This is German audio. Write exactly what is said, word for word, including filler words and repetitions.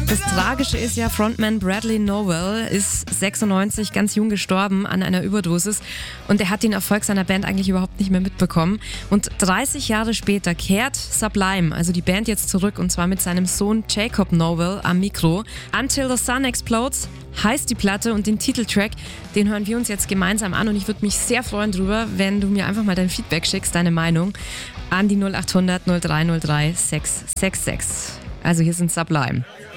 Das Tragische ist ja, Frontman Bradley Nowell ist sechsundneunzig ganz jung gestorben an einer Überdosis und er hat den Erfolg seiner Band eigentlich überhaupt nicht mehr mitbekommen. Und dreißig Jahre später kehrt Sublime, also die Band, jetzt zurück und zwar mit seinem Sohn Jacob Nowell am Mikro. Until the Sun Explodes heißt die Platte und den Titeltrack, den hören wir uns jetzt gemeinsam an und ich würde mich sehr freuen drüber, wenn du mir einfach mal dein Feedback schickst, deine Meinung an die null acht hundert null drei null drei sechs sechs sechs. Also hier sind Sublime.